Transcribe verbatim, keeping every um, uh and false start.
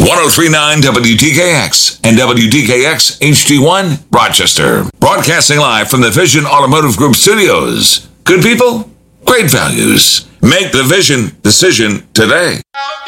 oh three point nine W D K X and W D K X H D one, Rochester. Broadcasting live from the Vision Automotive Group studios. Good people, great values. Make the Vision decision today.